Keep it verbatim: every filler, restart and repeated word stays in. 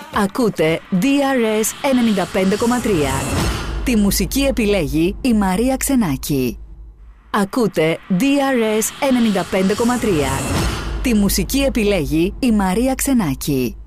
Ακούτε ντι αρ ες ενενήντα πέντε κόμμα τρία. Τη μουσική επιλέγει η Μαρία Ξενάκη. Ακούτε ντι αρ ες ενενήντα πέντε κόμμα τρία. Τη μουσική επιλέγει η Μαρία Ξενάκη.